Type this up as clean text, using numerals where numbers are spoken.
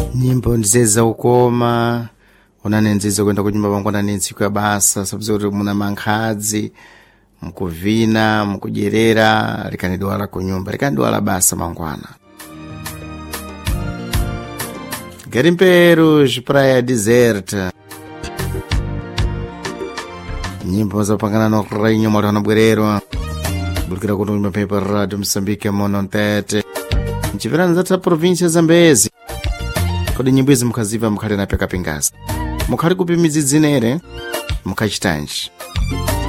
nyimbo nzeza ukoma unanenziza kwenda kunyumba pangona nentsiku ya basa sabuza kuti muna mankhadzi mukuvina mukudyerera likanidwala kunyumba likanidwala basa mangwana Garimperos praia deserta nyimbo zapangana no rainho morano bwerero bulkira kuti mapepa radio Moçambique monontete nchipirana zatha província Zambezi kodi nyimbo izi mukhaziva mukhale na peka pingasa mukhali kupimidzi dzinere mukhachitanji